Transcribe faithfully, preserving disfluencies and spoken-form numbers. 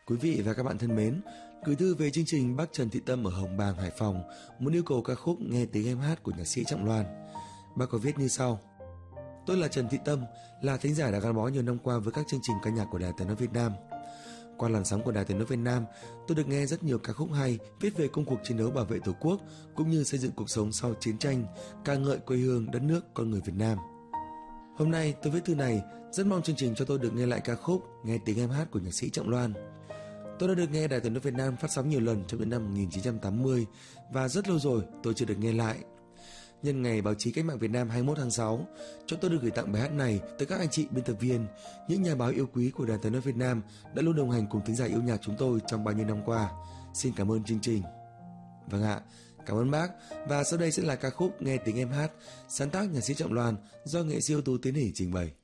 Quý vị và các bạn thân mến, gửi thư về chương trình bác Trần Thị Tâm ở Hồng Bàng, Hải Phòng muốn yêu cầu ca khúc Nghe Tiếng Em Hát của nhạc sĩ Trọng Loan. Bác có viết như sau: Tôi là Trần Thị Tâm, là thính giả đã gắn bó nhiều năm qua với các chương trình ca nhạc của Đài Tiếng nói Việt Nam. Qua làn sóng của Đài Tiếng nói Việt Nam, tôi được nghe rất nhiều ca khúc hay viết về công cuộc chiến đấu bảo vệ Tổ quốc cũng như xây dựng cuộc sống sau chiến tranh, ca ngợi quê hương, đất nước, con người Việt Nam. Hôm nay tôi viết thư này rất mong chương trình cho tôi được nghe lại ca khúc Nghe Tiếng Em Hát của nhạc sĩ Trọng Loan. Tôi đã được nghe Đài Tiếng nói Việt Nam phát sóng nhiều lần trong những năm một nghìn chín trăm tám mươi và rất lâu rồi tôi chưa được nghe lại. Nhân ngày báo chí cách mạng Việt Nam hai mươi mốt tháng sáu, cho tôi được gửi tặng bài hát này tới các anh chị biên tập viên, những nhà báo yêu quý của Đài Tiếng nói Việt Nam đã luôn đồng hành cùng thính giả yêu nhạc chúng tôi trong bao nhiêu năm qua. Xin cảm ơn chương trình. Vâng ạ, cảm ơn bác. Và sau đây sẽ là ca khúc Nghe Tiếng Em Hát, sáng tác nhạc sĩ Trọng Loan do nghệ sĩ ưu tú Tiến Hỷ trình bày.